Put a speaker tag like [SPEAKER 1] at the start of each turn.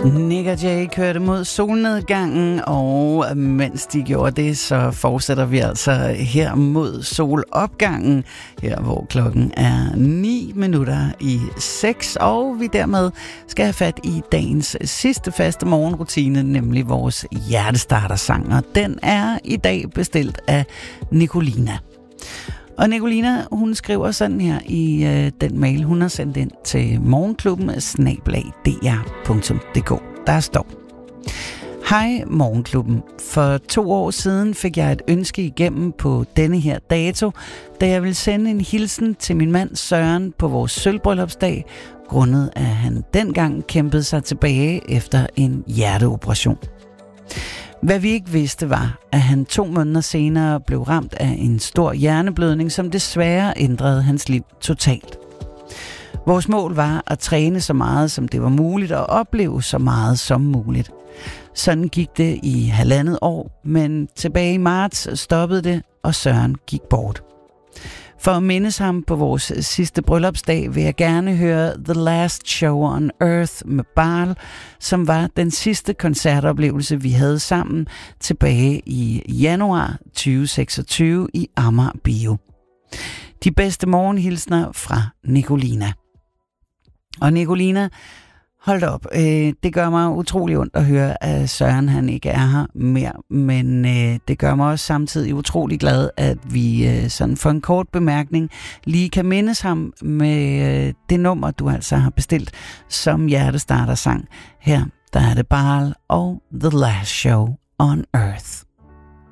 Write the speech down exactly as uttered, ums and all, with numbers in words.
[SPEAKER 1] Nick og Jay kørte mod solnedgangen, og mens de gjorde det, så fortsætter vi altså her mod solopgangen, her hvor klokken er ni minutter i seks, og vi dermed skal have fat i dagens sidste faste morgenrutine, nemlig vores hjertestartersang, og den er i dag bestilt af Nicolina. Og Nicolina, hun skriver sådan her i øh, den mail, hun har sendt ind til morgenklubben snabel-a d r punktum d k. Der står: Hej Morgenklubben. For to år siden fik jeg et ønske igennem på denne her dato, da jeg ville sende en hilsen til min mand Søren på vores sølvbryllupsdag, grundet at han dengang kæmpede sig tilbage efter en hjerteoperation. Hvad vi ikke vidste var, at han to måneder senere blev ramt af en stor hjerneblødning, som desværre ændrede hans liv totalt. Vores mål var at træne så meget, som det var muligt, og opleve så meget som muligt. Sådan gik det i halvandet år, men tilbage i marts stoppede det, og Søren gik bort. For at mindes ham på vores sidste bryllupsdag, vil jeg gerne høre The Last Show on Earth med Baal, som var den sidste koncertoplevelse, vi havde sammen tilbage i januar tyve seksogtyve i Amager Bio. De bedste morgenhilsner fra Nicolina. Og Nicolina, hold op, øh, det gør mig utrolig ondt at høre, at Søren han ikke er her mere, men øh, det gør mig også samtidig utrolig glad, at vi øh, sådan for en kort bemærkning lige kan mindes ham med øh, det nummer, du altså har bestilt som hjertestartersang. Her der er det Baal og The Last Show on Earth.